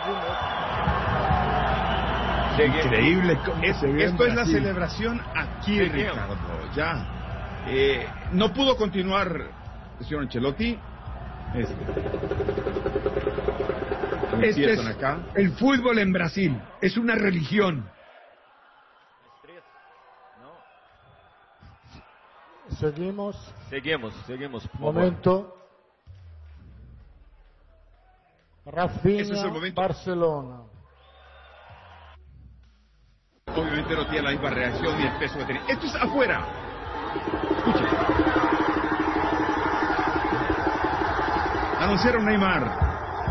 Increíble. Esto es la celebración aquí, Ricardo. Ya. No pudo continuar el señor Ancelotti. Este es el fútbol en Brasil. Es una religión. Seguimos. Momento. Rafinha, Ese es el momento. Barcelona. Obviamente no tiene la misma reacción ni el peso que tiene. Esto es afuera. Escuchen. Anunciaron Neymar.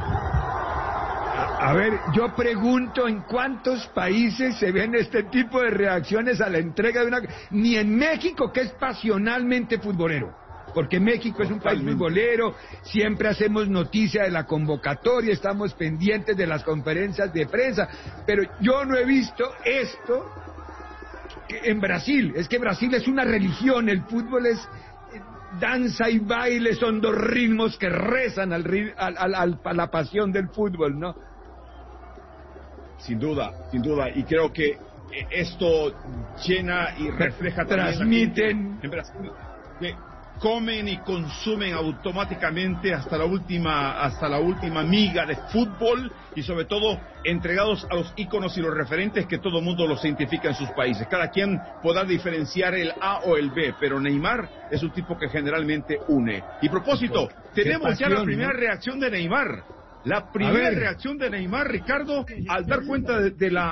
A ver, yo pregunto en cuántos países se ven este tipo de reacciones a la entrega de una... Ni en México, que es pasionalmente futbolero, porque México es un país futbolero, siempre hacemos noticia de la convocatoria, estamos pendientes de las conferencias de prensa, pero yo no he visto esto en Brasil. Es que Brasil es una religión, el fútbol es danza y baile, son dos ritmos que rezan a la pasión del fútbol, ¿no? Sin duda, y creo que esto llena y refleja transmiten en Brasil, que comen y consumen automáticamente hasta la última miga de fútbol, y sobre todo entregados a los íconos y los referentes que todo el mundo los identifica en sus países. Cada quien podrá diferenciar el A o el B, pero Neymar es un tipo que generalmente une. Y propósito, tenemos ya la primera reacción de Neymar. La primera reacción de Neymar, Ricardo, al dar cuenta de la...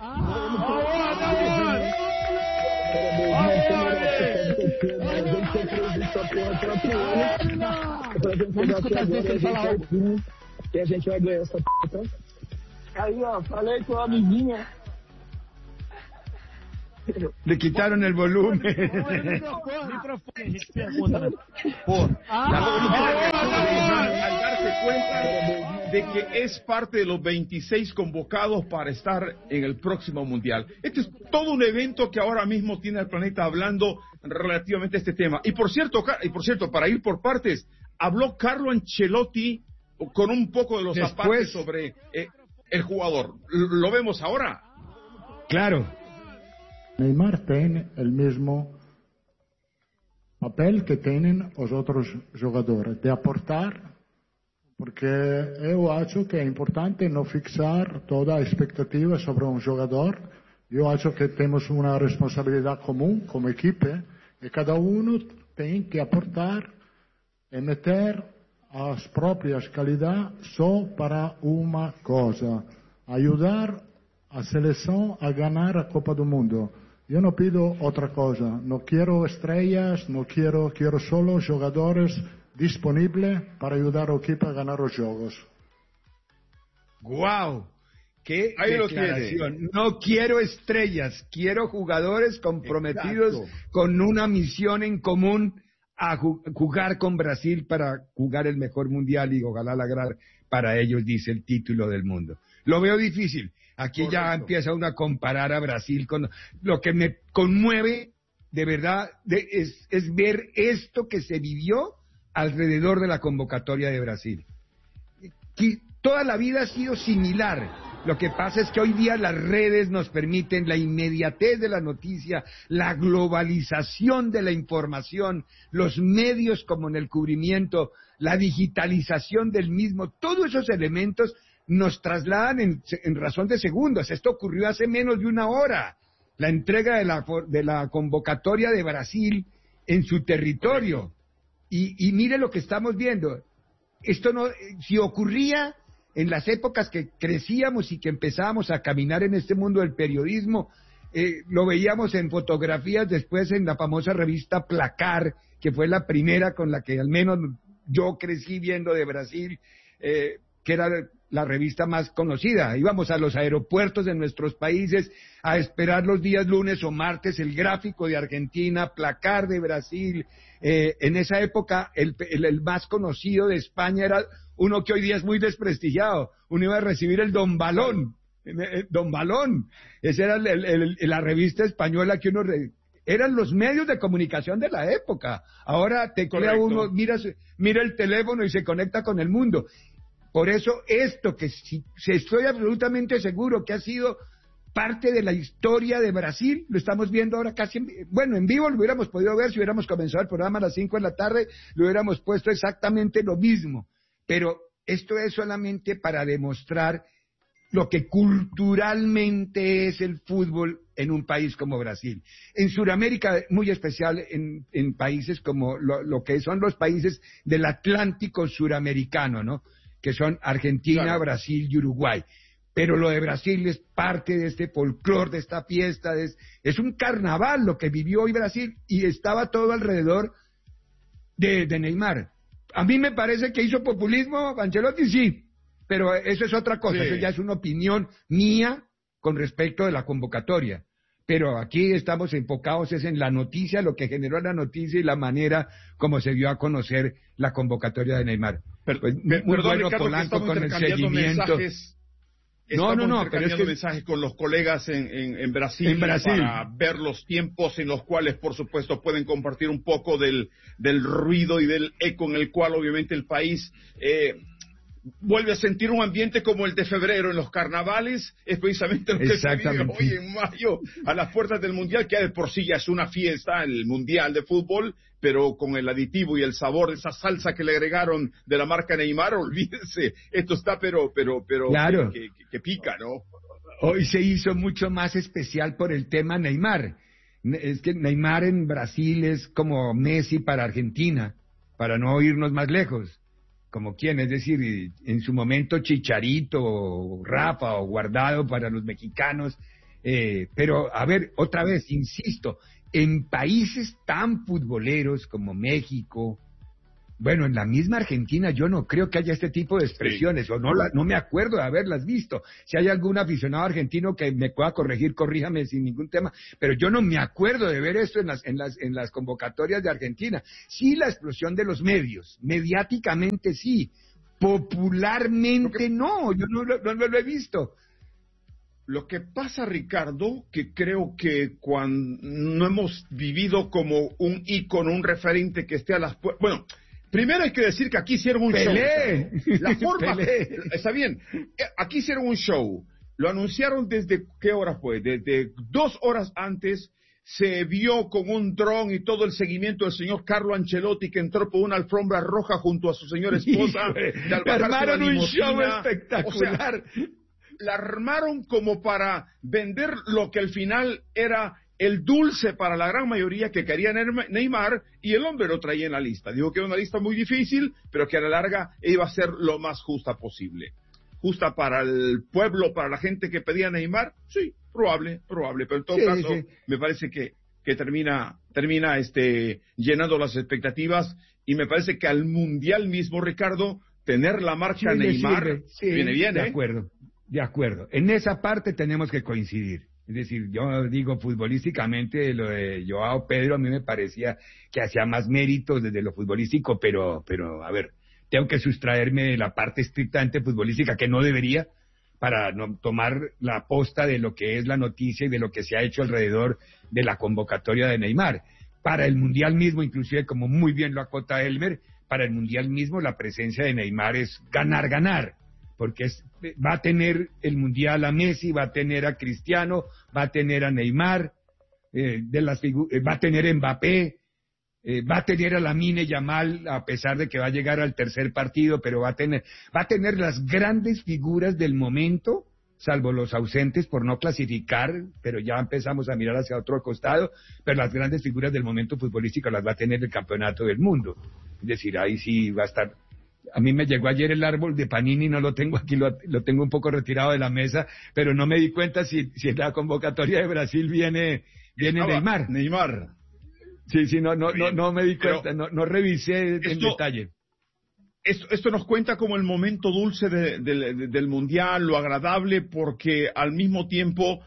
Que a gente vai ganhar essa p***. Aí, ó, falei com a amiguinha. Le quitaron el volumen. Al darse cuenta de que es parte de los 26 convocados para estar en el próximo Mundial. Este es todo un evento que ahora mismo tiene al planeta hablando relativamente a este tema. Y por cierto, para ir por partes, habló Carlo Ancelotti con un poco de los zapatos sobre el jugador. ¿Lo vemos ahora? Claro. Neymar tiene el mismo papel que tienen los otros jugadores, de aportar, porque yo acho que es importante no fixar toda expectativa sobre un jugador. Yo acho que tenemos una responsabilidad común como equipo, y cada uno tiene que aportar y meter as propias calidades só para una cosa: ayudar a selección a ganar a Copa do Mundo. Yo no pido otra cosa, no quiero estrellas, quiero solo jugadores disponibles para ayudar al equipo a ganar los juegos. ¡Guau! ¡Qué declaración! No quiero estrellas, quiero jugadores comprometidos con una misión en común a jugar con Brasil para jugar el mejor mundial y ojalá lograr para ellos, dice, el título del mundo. Lo veo difícil. Aquí correcto. Ya empieza uno a comparar a Brasil con... Lo que me conmueve, de verdad, es ver esto que se vivió alrededor de la convocatoria de Brasil. Que toda la vida ha sido similar. Lo que pasa es que hoy día las redes nos permiten la inmediatez de la noticia, la globalización de la información, los medios como en el cubrimiento, la digitalización del mismo, todos esos elementos nos trasladan en razón de segundos. Esto ocurrió hace menos de una hora, la entrega de la convocatoria de Brasil en su territorio. Y mire lo que estamos viendo. Esto no, si ocurría en las épocas que crecíamos y que empezábamos a caminar en este mundo del periodismo, lo veíamos en fotografías, después en la famosa revista Placar, que fue la primera con la que al menos yo crecí viendo de Brasil, que era la revista más conocida. Íbamos a los aeropuertos de nuestros países a esperar los días lunes o martes el gráfico de Argentina, Placar de Brasil. En esa época el más conocido de España era uno que hoy día es muy desprestigiado. Uno iba a recibir el Don Balón. Don Balón. Esa era la revista española que uno... Eran los medios de comunicación de la época. Ahora teclea uno, mira el teléfono y se conecta con el mundo. Por eso esto que si estoy absolutamente seguro que ha sido parte de la historia de Brasil, lo estamos viendo ahora casi, en vivo lo hubiéramos podido ver si hubiéramos comenzado el programa a las 5 de la tarde, lo hubiéramos puesto exactamente lo mismo, pero esto es solamente para demostrar lo que culturalmente es el fútbol en un país como Brasil. En Sudamérica, muy especial en países como lo que son los países del Atlántico suramericano, ¿no? Que son Argentina, claro, Brasil y Uruguay. Pero lo de Brasil es parte de este folclore, de esta fiesta, es un carnaval lo que vivió hoy Brasil y estaba todo alrededor de Neymar. A mí me parece que hizo populismo Ancelotti, sí, pero eso es otra cosa, sí. Eso ya es una opinión mía con respecto de la convocatoria. Pero aquí estamos enfocados es en la noticia, lo que generó la noticia y la manera como se dio a conocer la convocatoria de Neymar. Muy bueno, Ricardo, Polanco con el seguimiento. Pero es que mensajes con los colegas en Brasil para ver los tiempos en los cuales, por supuesto, pueden compartir un poco del ruido y del eco en el cual, obviamente, el país vuelve a sentir un ambiente como el de febrero en los carnavales. Es precisamente lo que se vive hoy en mayo a las puertas del Mundial, que de por sí ya es una fiesta, el Mundial de Fútbol, pero con el aditivo y el sabor de esa salsa que le agregaron de la marca Neymar, olvídense, esto está pero claro, que pica, ¿no? Hoy se hizo mucho más especial por el tema Neymar. Es que Neymar en Brasil es como Messi para Argentina, para no irnos más lejos. Como quién, es decir, en su momento Chicharito, o Rafa o Guardado para los mexicanos, pero a ver, otra vez, insisto, en países tan futboleros como México, en la misma Argentina yo no creo que haya este tipo de expresiones, sí, o no me acuerdo de haberlas visto. Si hay algún aficionado argentino que me pueda corregir, corríjame sin ningún tema, pero yo no me acuerdo de ver esto en las convocatorias de Argentina. Sí, la explosión de los medios, mediáticamente sí, popularmente no, yo no lo he visto. Lo que pasa, Ricardo, que creo que cuando no hemos vivido como un ícono, un referente que esté a las puertas. Primero hay que decir que aquí hicieron un show. La forma, está bien, aquí hicieron un show. Lo anunciaron desde, ¿qué hora fue? Desde 2 horas antes. Se vio con un dron y todo el seguimiento del señor Carlo Ancelotti, que entró por una alfombra roja junto a su señora esposa. Armaron un show espectacular. O sea, la armaron como para vender lo que al final era el dulce para la gran mayoría que quería Neymar, y el hombre lo traía en la lista. Dijo que era una lista muy difícil, pero que a la larga iba a ser lo más justa posible. ¿Justa para el pueblo, para la gente que pedía Neymar? Sí, probable, pero en todo caso, sí. Me parece que termina llenando las expectativas, y me parece que al Mundial mismo, Ricardo, tener la marca Neymar viene bien, De acuerdo. En esa parte tenemos que coincidir. Es decir, yo digo futbolísticamente, lo de Joao Pedro a mí me parecía que hacía más méritos desde lo futbolístico, pero a ver, tengo que sustraerme de la parte estrictamente futbolística, que no debería, para no tomar la posta de lo que es la noticia y de lo que se ha hecho alrededor de la convocatoria de Neymar. Para el Mundial mismo, inclusive, como muy bien lo acota Elmer, para el Mundial mismo la presencia de Neymar es ganar, porque va a tener el Mundial a Messi, va a tener a Cristiano, va a tener a Neymar, va a tener a Mbappé, va a tener a Lamine Yamal, a pesar de que va a llegar al tercer partido, pero va a tener las grandes figuras del momento, salvo los ausentes por no clasificar, pero ya empezamos a mirar hacia otro costado, pero las grandes figuras del momento futbolístico las va a tener el Campeonato del Mundo. Es decir, ahí sí va a estar. A mí me llegó ayer el árbol de Panini, no lo tengo aquí, lo tengo un poco retirado de la mesa, pero no me di cuenta si en la convocatoria de Brasil viene Neymar. Sí, no me di cuenta, no revisé en detalle. Esto nos cuenta como el momento dulce del Mundial, lo agradable, porque al mismo tiempo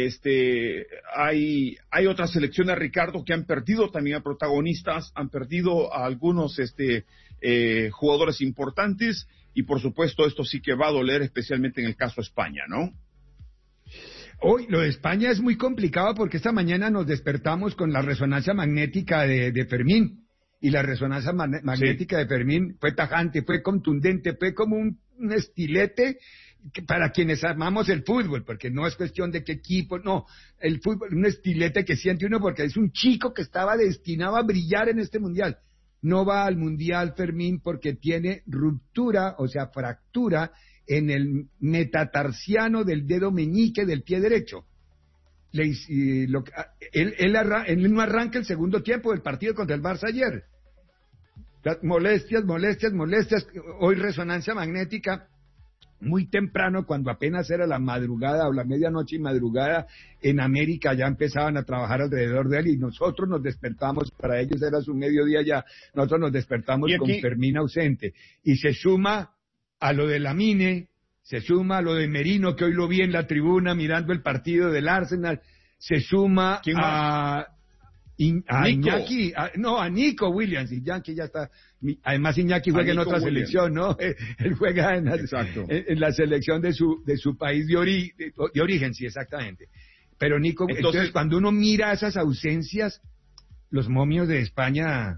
hay otras selecciones, Ricardo, que han perdido también a protagonistas, han perdido a algunos jugadores importantes, y por supuesto esto sí que va a doler, especialmente en el caso de España, ¿no? Hoy lo de España es muy complicado porque esta mañana nos despertamos con la resonancia magnética de Fermín, y la resonancia magnética de Fermín fue tajante, fue contundente, fue como un estilete para quienes amamos el fútbol, porque no es cuestión de qué equipo, no, el fútbol, un estilete que siente uno porque es un chico que estaba destinado a brillar en este mundial. No va al mundial, Fermín, porque tiene ruptura, o sea, fractura en el metatarsiano del dedo meñique del pie derecho. Él no arranca el segundo tiempo del partido contra el Barça ayer. Molestias. Hoy resonancia magnética muy temprano, cuando apenas era la madrugada o la medianoche y madrugada, en América ya empezaban a trabajar alrededor de él y nosotros nos despertamos, para ellos era su mediodía ya, nosotros nos despertamos con Fermín ausente. Y se suma a lo de Lamine, se suma a lo de Merino, que hoy lo vi en la tribuna mirando el partido del Arsenal, se suma a Iñaki, a Nico Williams. Iñaki ya está, además Iñaki juega en otra selección, ¿no? Él juega en la selección de su país de origen, sí, exactamente. Pero Nico, entonces cuando uno mira esas ausencias, los momios de España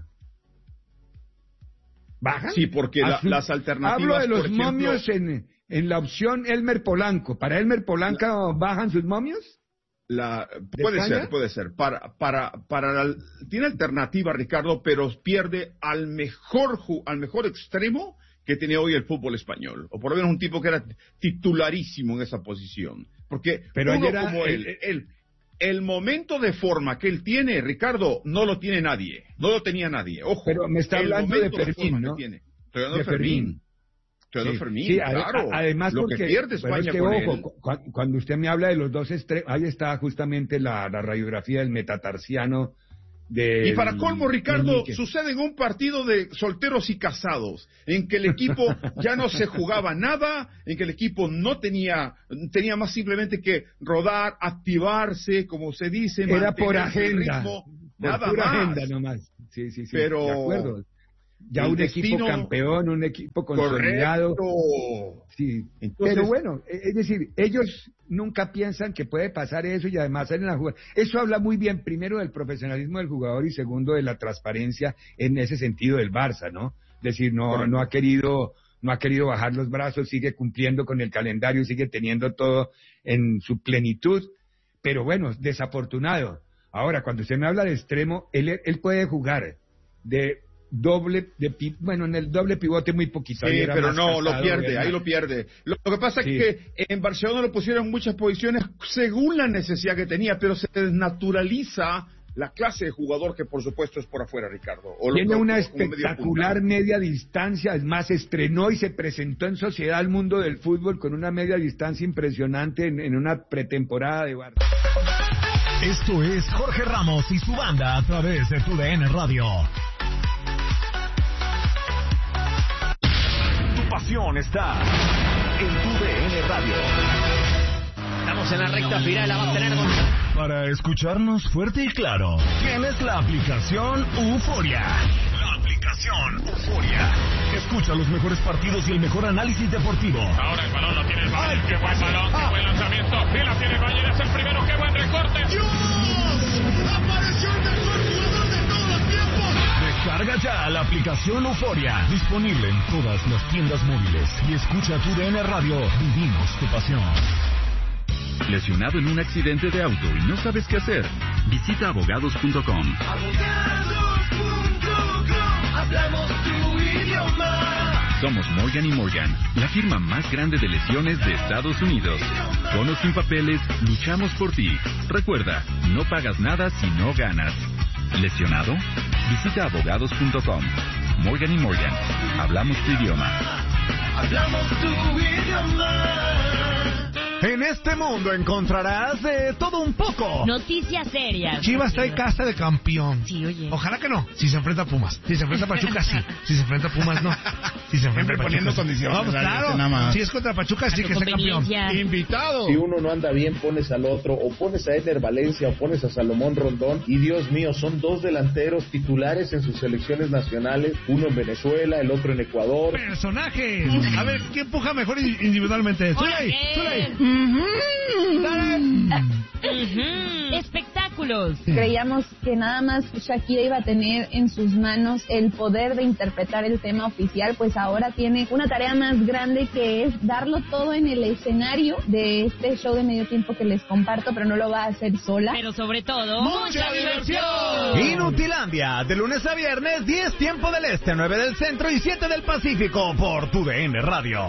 bajan. Sí, porque las alternativas. Hablo de los momios en la opción Elmer Polanco. ¿Para Elmer Polanco bajan sus momios? Puede ser. Tiene alternativa, Ricardo, pero pierde al mejor extremo que tenía hoy el fútbol español, o por lo menos un tipo que era titularísimo en esa posición, porque el momento de forma que él tiene, Ricardo, no lo tiene nadie, no lo tenía nadie. Ojo, pero me está hablando de Fermín, ¿no? Estoy hablando de Fermín. Sí, además lo porque que pierde España cuando usted me habla de los dos extremos, ahí está justamente la radiografía del metatarsiano y para colmo, Ricardo, sucede en un partido de solteros y casados, en que el equipo ya no se jugaba nada, en que el equipo no tenía más simplemente que rodar, activarse, como se dice, era por agenda, ritmo, nada pura más. Agenda nomás. Sí, pero de acuerdo. Ya un equipo campeón, un equipo consolidado. Correcto. Sí. Entonces, pero bueno, es decir, ellos nunca piensan que puede pasar eso y además salen a jugar. Eso habla muy bien, primero, del profesionalismo del jugador y segundo, de la transparencia en ese sentido del Barça, ¿no? Es decir, no ha querido bajar los brazos, sigue cumpliendo con el calendario, sigue teniendo todo en su plenitud, pero bueno, desafortunado. Ahora, cuando usted me habla de extremo, él puede jugar en el doble pivote muy poquito. Sí, pero no, lo pierde, ahí lo pierde. Lo que pasa es que en Barcelona lo pusieron en muchas posiciones según la necesidad que tenía, pero se desnaturaliza la clase de jugador que por supuesto es por afuera, Ricardo. Tiene una espectacular media distancia, además estrenó y se presentó en Sociedad al mundo del fútbol con una media distancia impresionante en una pretemporada de Barça. Esto es Jorge Ramos y su banda a través de TUDN Radio. Pasión está en TUDN Radio. Estamos en la recta final, la va a tener Para escucharnos fuerte y claro, tienes la aplicación Euforia. La aplicación Euforia. Escucha los mejores partidos y el mejor análisis deportivo. Ahora el balón lo tiene el Bayern. Qué buen balón, qué buen lanzamiento. Y la tiene el Bayern, es el primero, qué buen recorte. ¡Dios! ¡Apareció el mejor jugador de todos los tiempos! Descarga ya la aplicación Euforia, disponible en todas las tiendas móviles. Y escucha TUDN Radio, vivimos tu pasión. ¿Lesionado en un accidente de auto y no sabes qué hacer? Visita abogados.com. Hablamos tu idioma. Somos Morgan & Morgan, la firma más grande de lesiones de Estados Unidos. Con o sin papeles, luchamos por ti. Recuerda, no pagas nada si no ganas. ¿Lesionado? Visita abogados.com. Morgan & Morgan. Hablamos tu idioma. Hablamos tu idioma. En este mundo encontrarás de todo un poco. Noticias serias. Chivas está en casa de campeón. Sí, oye. Ojalá que no. Si se enfrenta a Pumas. Si se enfrenta a Pachuca, sí. Si se enfrenta a Pumas, no. Si se enfrenta a Pachuca, poniendo condiciones. Vamos, claro. Si es contra Pachuca, sí que sea campeón. Invitado. Si uno no anda bien, pones al otro. O pones a Eder Valencia o pones a Salomón Rondón. Y Dios mío, son dos delanteros titulares en sus selecciones nacionales. Uno en Venezuela, el otro en Ecuador. Personajes. A ver, ¿quién empuja mejor individualmente? Zulay. Espectáculo espectáculos. Creíamos que nada más Shakira iba a tener en sus manos el poder de interpretar el tema oficial, pues ahora tiene una tarea más grande, que es darlo todo en el escenario de este show de medio tiempo que les comparto, pero no lo va a hacer sola. Pero sobre todo, ¡mucha diversión! Inutilandia, de lunes a viernes, 10 tiempo del este, 9 del centro y 7 del Pacífico, por TUDN Radio.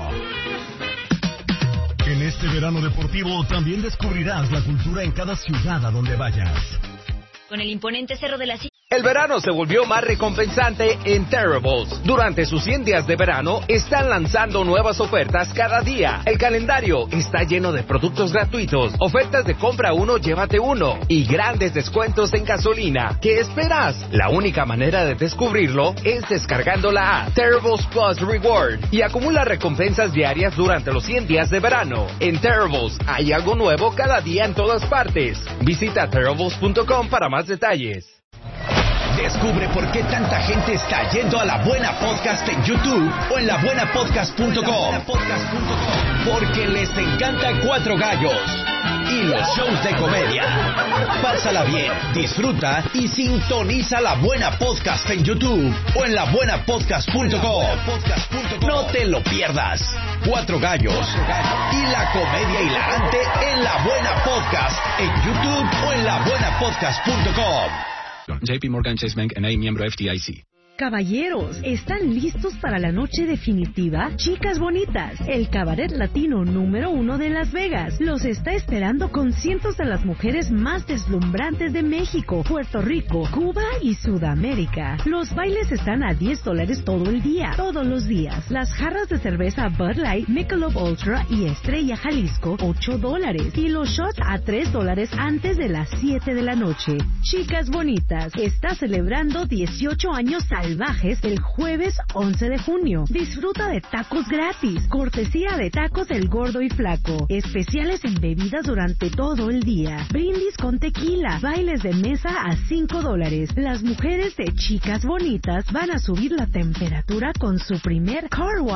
En este verano deportivo también descubrirás la cultura en cada ciudad a donde vayas. Con el imponente Cerro de la Silla. El verano se volvió más recompensante en Terribles. Durante sus 100 días de verano, están lanzando nuevas ofertas cada día. El calendario está lleno de productos gratuitos, ofertas de compra uno, llévate uno, y grandes descuentos en gasolina. ¿Qué esperas? La única manera de descubrirlo es descargando la app Terribles Plus Reward y acumula recompensas diarias durante los 100 días de verano. En Terribles hay algo nuevo cada día en todas partes. Visita terribles.com para más detalles. Descubre por qué tanta gente está yendo a La Buena Podcast en YouTube o en labuenapodcast.com. Porque les encanta Cuatro Gallos y los shows de comedia. Pásala bien, disfruta y sintoniza La Buena Podcast en YouTube o en labuenapodcast.com. No te lo pierdas. Cuatro Gallos y la comedia hilarante en La Buena Podcast en YouTube o en labuenapodcast.com. JP Morgan Chase Bank N.A., miembro FDIC. Caballeros, ¿están listos para la noche definitiva? Chicas Bonitas, el cabaret latino número 1 de Las Vegas, los está esperando con cientos de las mujeres más deslumbrantes de México, Puerto Rico, Cuba y Sudamérica. Los bailes están a $10 todo el día, todos los días. Las jarras de cerveza Bud Light, Michelob Ultra y Estrella Jalisco, $8. Y los shots a $3 antes de las 7 de la noche. Chicas Bonitas está celebrando 18 años salvajes el jueves 11 de junio. Disfruta de tacos gratis, cortesía de Tacos El Gordo y Flaco, especiales en bebidas durante todo el día, brindis con tequila, bailes de mesa a $5. Las mujeres de Chicas Bonitas van a subir la temperatura con su primer car wash